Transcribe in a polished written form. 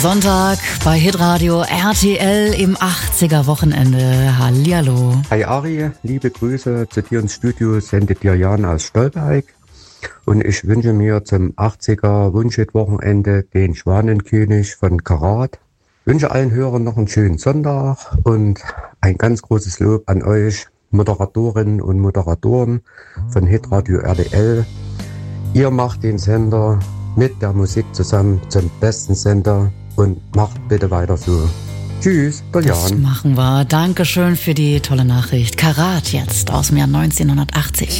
Sonntag bei Hitradio RTL im 80er Wochenende. Hallihallo. Hi Ari, liebe Grüße zu dir ins Studio, sendet dir Jan aus Stolberg. Und ich wünsche mir zum 80er Wunschhit-Wochenende den Schwanenkönig von Karat. Wünsche allen Hörern noch einen schönen Sonntag und ein ganz großes Lob an euch Moderatorinnen und Moderatoren von Hitradio RTL. Ihr macht den Sender mit der Musik zusammen zum besten Sender und macht bitte weiter so. Tschüss, der Jan. Das machen wir. Dankeschön für die tolle Nachricht. Karat jetzt aus dem Jahr 1980.